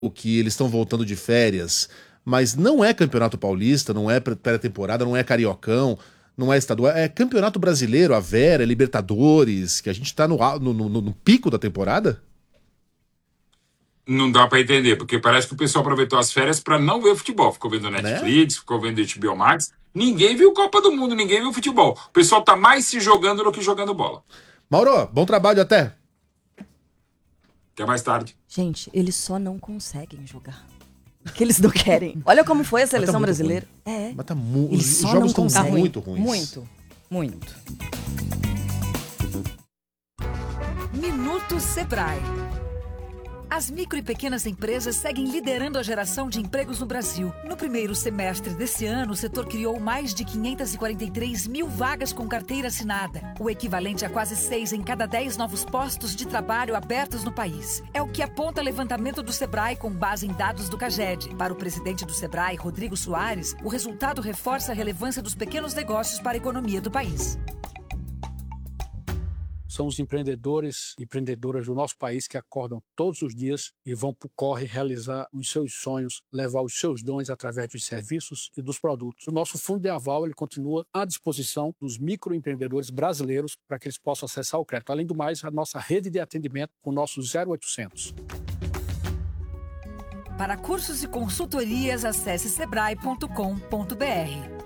que eles estão voltando de férias, mas não é Campeonato Paulista, não é pré-temporada, não é Cariocão, não é estadual, é Campeonato Brasileiro, a Vera, Libertadores, que a gente tá no pico da temporada? Não dá pra entender, porque parece que o pessoal aproveitou as férias pra não ver futebol. Ficou vendo Né? Netflix, ficou vendo HBO Max. Ninguém viu Copa do Mundo, ninguém viu futebol. O pessoal tá mais se jogando do que jogando bola. Mauro, bom trabalho até. Até mais tarde. Gente, eles só não conseguem jogar. Porque eles não querem. Olha como foi a seleção brasileira. Ruim. É. Mas tá Eles os só jogos não estão conseguem. muito ruins. Muito. Minuto Sebrae. As micro e pequenas empresas seguem liderando a geração de empregos no Brasil. No primeiro semestre desse ano, o setor criou mais de 543 mil vagas com carteira assinada, o equivalente a quase 6 em cada 10 novos postos de trabalho abertos no país. É o que aponta o levantamento do Sebrae com base em dados do CAGED. Para o presidente do Sebrae, Rodrigo Soares, o resultado reforça a relevância dos pequenos negócios para a economia do país. São os empreendedores e empreendedoras do nosso país que acordam todos os dias e vão para o corre realizar os seus sonhos, levar os seus dons através dos serviços e dos produtos. O nosso fundo de aval ele continua à disposição dos microempreendedores brasileiros para que eles possam acessar o crédito. Além do mais, a nossa rede de atendimento com o nosso 0800. Para cursos e consultorias, acesse sebrae.com.br.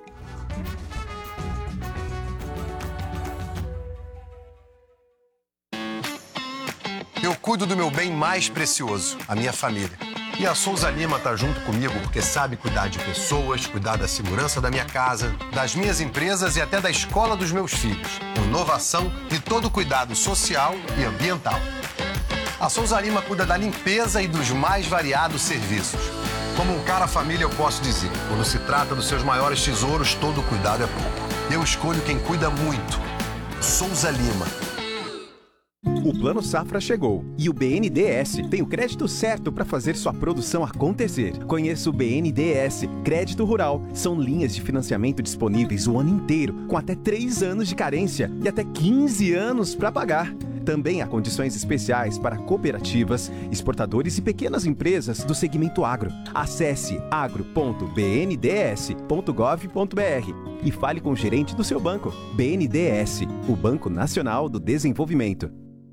Eu cuido do meu bem mais precioso, a minha família. E a Souza Lima tá junto comigo porque sabe cuidar de pessoas, cuidar da segurança da minha casa, das minhas empresas e até da escola dos meus filhos. Inovação e todo cuidado social e ambiental. A Souza Lima cuida da limpeza e dos mais variados serviços. Como um cara família, eu posso dizer, quando se trata dos seus maiores tesouros, todo cuidado é pouco. Eu escolho quem cuida muito. Souza Lima. O Plano Safra chegou e o BNDES tem o crédito certo para fazer sua produção acontecer. Conheça o BNDES Crédito Rural. São linhas de financiamento disponíveis o ano inteiro, com até 3 anos de carência e até 15 anos para pagar. Também há condições especiais para cooperativas, exportadores e pequenas empresas do segmento agro. Acesse agro.bnds.gov.br e fale com o gerente do seu banco. BNDES, o Banco Nacional do Desenvolvimento.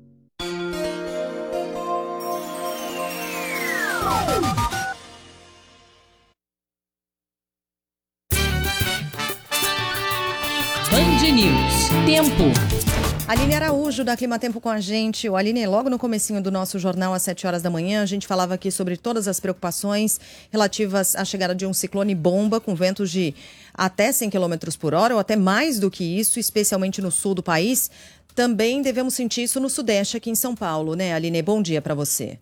Band News. Tempo. Aline Araújo, da Climatempo com a gente. O Aline, logo no comecinho do nosso jornal, às 7 horas da manhã, a gente falava aqui sobre todas as preocupações relativas à chegada de um ciclone bomba com ventos de até 100 km por hora ou até mais do que isso, especialmente no sul do país. Também devemos sentir isso no sudeste, aqui em São Paulo, né, Aline? Bom dia para você.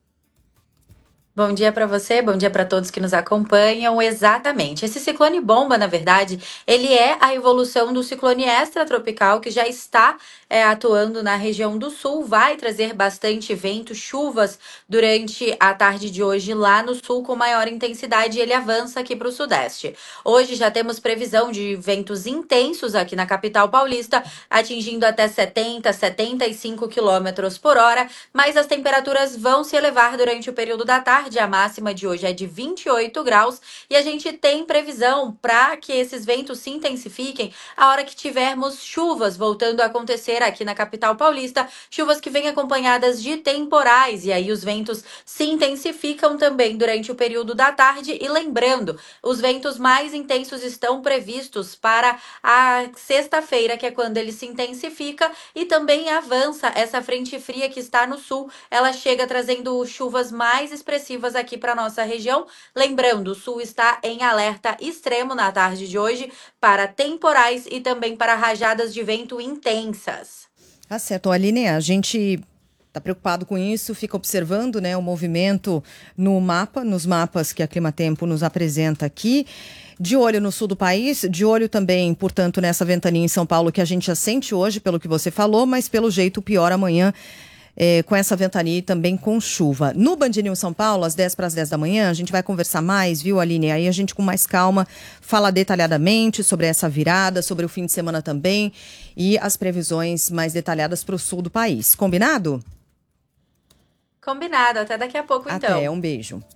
Bom dia para você, bom dia para todos que nos acompanham. Exatamente. Esse ciclone bomba, na verdade, ele é a evolução do ciclone extratropical que já está atuando na região do sul. Vai trazer bastante vento, chuvas durante a tarde de hoje lá no sul com maior intensidade e ele avança aqui para o sudeste. Hoje já temos previsão de ventos intensos aqui na capital paulista, atingindo até 70, 75 km por hora, mas as temperaturas vão se elevar durante o período da tarde. A máxima de hoje é de 28 graus e a gente tem previsão para que esses ventos se intensifiquem a hora que tivermos chuvas voltando a acontecer aqui na capital paulista, chuvas que vêm acompanhadas de temporais e aí os ventos se intensificam também durante o período da tarde e lembrando, os ventos mais intensos estão previstos para a sexta-feira, que é quando ele se intensifica e também avança essa frente fria que está no sul, ela chega trazendo chuvas mais expressivas aqui para nossa região. Lembrando, o sul está em alerta extremo na tarde de hoje para temporais e também para rajadas de vento intensas. Tá certo, Aline, a gente está preocupado com isso, fica observando, né, o movimento no mapa, nos mapas que a Climatempo nos apresenta aqui. De olho no sul do país, de olho também, portanto, nessa ventania em São Paulo que a gente já sente hoje, pelo que você falou, mas pelo jeito pior amanhã. Com essa ventania e também com chuva. No Band News São Paulo, às 10 para as 10 da manhã, a gente vai conversar mais, viu, Aline? Aí a gente, com mais calma, fala detalhadamente sobre essa virada, sobre o fim de semana também e as previsões mais detalhadas para o sul do país. Combinado? Combinado, até daqui a pouco então. Até, um beijo.